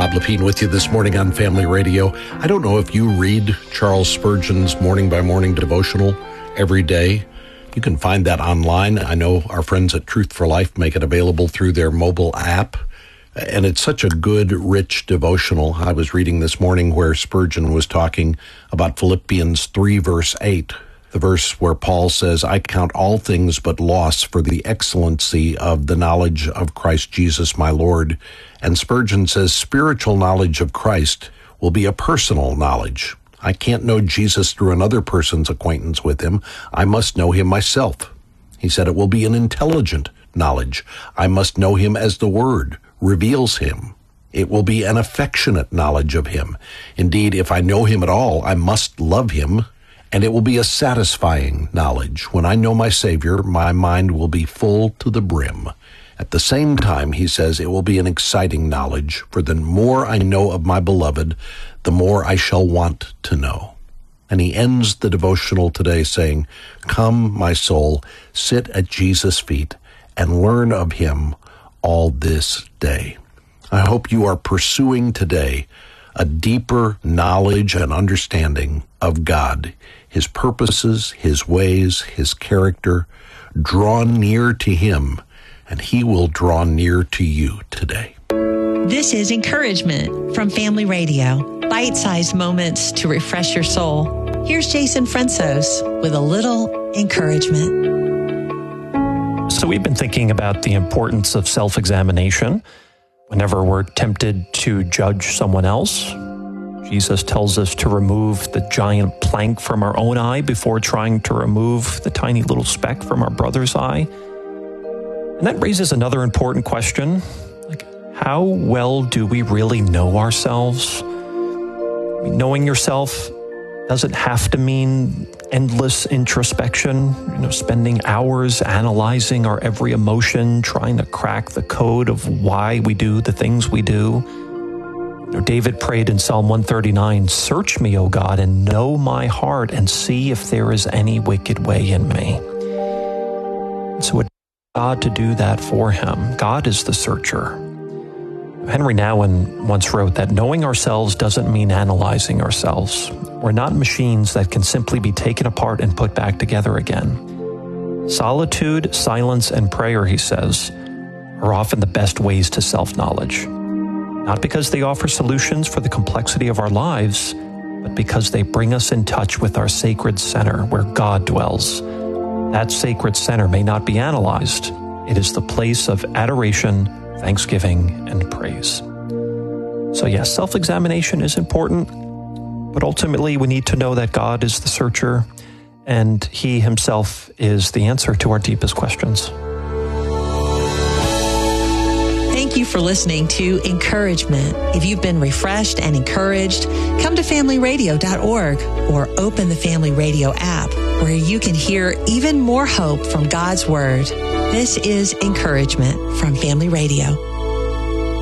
Bob Lepine with you this morning on Family Radio. I don't know if you read Charles Spurgeon's Morning by Morning devotional every day. You can find that online. I know our friends at Truth for Life make it available through their mobile app. And it's such a good, rich devotional. I was reading this morning where Spurgeon was talking about Philippians 3, verse 8. The verse where Paul says, I count all things but loss for the excellency of the knowledge of Christ Jesus my Lord. And Spurgeon says, spiritual knowledge of Christ will be a personal knowledge. I can't know Jesus through another person's acquaintance with him. I must know him myself. He said it will be an intelligent knowledge. I must know him as the Word reveals him. It will be an affectionate knowledge of him. Indeed, if I know him at all, I must love him. And it will be a satisfying knowledge. When I know my Savior, my mind will be full to the brim. At the same time, he says, it will be an exciting knowledge, for the more I know of my beloved, the more I shall want to know. And he ends the devotional today saying, come, my soul, sit at Jesus' feet and learn of him all this day. I hope you are pursuing today a deeper knowledge and understanding of God, his purposes, his ways, his character. Draw near to him, and he will draw near to you today. This is Encouragement from Family Radio. Bite-sized moments to refresh your soul. Here's Jason Fransos with a little encouragement. So we've been thinking about the importance of self-examination. Whenever we're tempted to judge someone else, Jesus tells us to remove the giant plank from our own eye before trying to remove the tiny little speck from our brother's eye. And that raises another important question, like, how well do we really know ourselves? Knowing yourself doesn't have to mean endless introspection, spending hours analyzing our every emotion, trying to crack the code of why we do the things we do. David prayed in Psalm 139, search me, O God, and know my heart, and see if there is any wicked way in me. So it God to do that for him. God is the searcher. Henry Nouwen once wrote that knowing ourselves doesn't mean analyzing ourselves. We're not machines that can simply be taken apart and put back together again. Solitude, silence, and prayer, he says, are often the best ways to self-knowledge. Not because they offer solutions for the complexity of our lives, but because they bring us in touch with our sacred center where God dwells. That sacred center may not be analyzed. It is the place of adoration, thanksgiving, and praise. So yes, self-examination is important, but ultimately we need to know that God is the searcher and he himself is the answer to our deepest questions. Thank you for listening to Encouragement. If you've been refreshed and encouraged, come to familyradio.org or open the Family Radio app where you can hear even more hope from God's Word. This is Encouragement from Family Radio.